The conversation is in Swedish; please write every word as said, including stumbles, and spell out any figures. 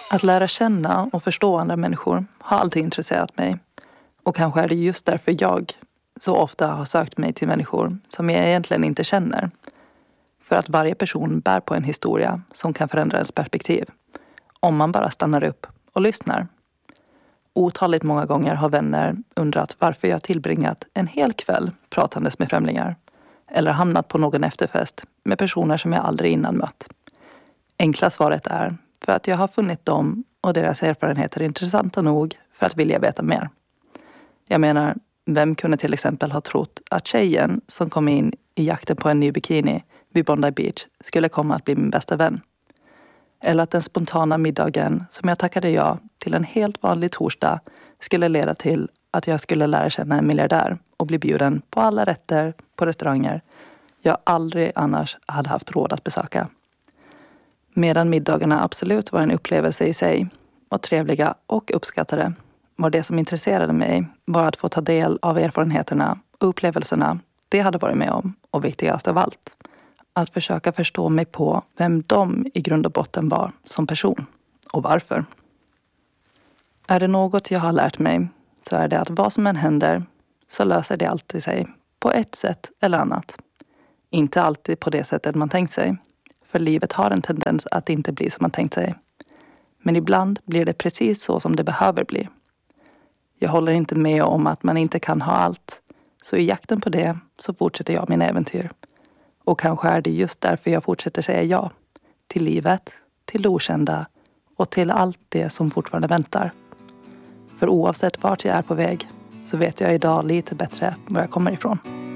Att lära känna och förstå andra människor har alltid intresserat mig. Och kanske är det just därför jag så ofta har sökt mig till människor som jag egentligen inte känner. För att varje person bär på en historia som kan förändra ens perspektiv. Om man bara stannar upp och lyssnar. Otaligt många gånger har vänner undrat varför jag tillbringat en hel kväll pratandes med främlingar. Eller hamnat på någon efterfest med personer som jag aldrig innan mött. Enkla svaret är för att jag har funnit dem och deras erfarenheter intressanta nog för att vilja veta mer. Jag menar, vem kunde till exempel ha trott att tjejen som kom in i jakten på en ny bikini vid Bondi Beach skulle komma att bli min bästa vän? Eller att den spontana middagen som jag tackade ja till en helt vanlig torsdag skulle leda till att jag skulle lära känna en miljardär och bli bjuden på alla rätter på restauranger jag aldrig annars hade haft råd att besöka. Medan middagarna absolut var en upplevelse i sig och trevliga och uppskattade var det som intresserade mig var att få ta del av erfarenheterna och upplevelserna det hade varit med om och viktigast av allt. Att försöka förstå mig på vem de i grund och botten var som person och varför. Är det något jag har lärt mig så är det att vad som än händer så löser det alltid sig på ett sätt eller annat. Inte alltid på det sättet man tänkt sig. För livet har en tendens att inte bli som man tänkt sig. Men ibland blir det precis så som det behöver bli. Jag håller inte med om att man inte kan ha allt. Så i jakten på det så fortsätter jag min äventyr. Och kanske är det just därför jag fortsätter säga ja. Till livet, till det okända och till allt det som fortfarande väntar. För oavsett vart jag är på väg så vet jag idag lite bättre var jag kommer ifrån.